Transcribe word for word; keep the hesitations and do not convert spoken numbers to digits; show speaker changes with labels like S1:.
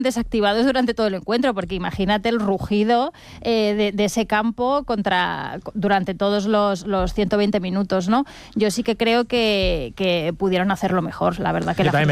S1: desactivados durante todo el encuentro, porque imagínate el rugido eh, de, de ese campo contra durante todos los, los ciento veinte minutos, ¿no? Yo sí que creo que, que pudieron hacerlo mejor, la verdad que
S2: Yo
S1: la